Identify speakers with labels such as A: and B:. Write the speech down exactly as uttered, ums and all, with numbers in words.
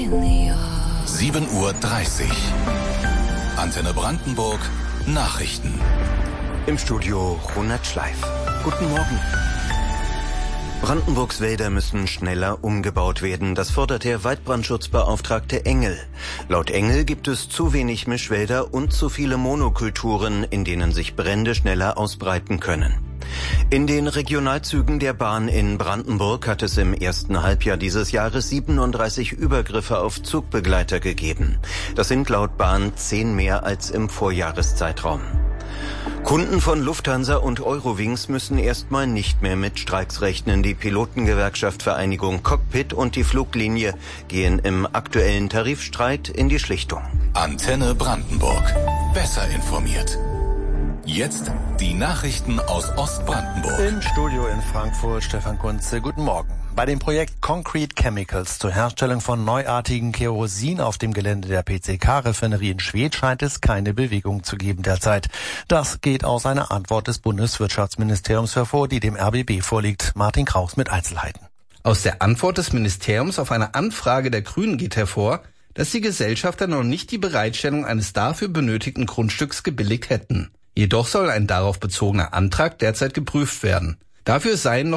A: sieben Uhr dreißig. Antenne Brandenburg, Nachrichten.
B: Im Studio Ronald Schleif. Guten Morgen. Brandenburgs Wälder müssen schneller umgebaut werden. Das fordert der Waldbrandschutzbeauftragte Engel. Laut Engel gibt es zu wenig Mischwälder und zu viele Monokulturen, in denen sich Brände schneller ausbreiten können. In den Regionalzügen der Bahn in Brandenburg hat es im ersten Halbjahr dieses Jahres siebenunddreißig Übergriffe auf Zugbegleiter gegeben. Das sind laut Bahn zehn mehr als im Vorjahreszeitraum. Kunden von Lufthansa und Eurowings müssen erstmal nicht mehr mit Streiks rechnen. Die Pilotengewerkschaft Vereinigung Cockpit und die Fluglinie gehen im aktuellen Tarifstreit in die Schlichtung.
A: Antenne Brandenburg. Besser informiert. Jetzt die Nachrichten aus Ostbrandenburg.
C: Im Studio in Frankfurt Stefan Kunze. Guten Morgen. Bei dem Projekt Concrete Chemicals zur Herstellung von neuartigen Kerosin auf dem Gelände der P C K-Raffinerie in Schwedt scheint es keine Bewegung zu geben derzeit. Das geht aus einer Antwort des Bundeswirtschaftsministeriums hervor, die dem R B B vorliegt. Martin Kraus mit Einzelheiten.
D: Aus der Antwort des Ministeriums auf eine Anfrage der Grünen geht hervor, dass die Gesellschafter noch nicht die Bereitstellung eines dafür benötigten Grundstücks gebilligt hätten. Jedoch soll ein darauf bezogener Antrag derzeit geprüft werden. Dafür seien noch